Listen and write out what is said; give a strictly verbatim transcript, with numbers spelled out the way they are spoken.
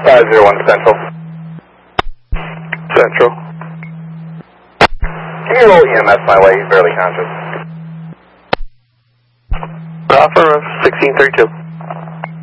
five zero one Central. Central. Can you roll E M S my way? He's barely conscious. Offer of sixteen thirty-two.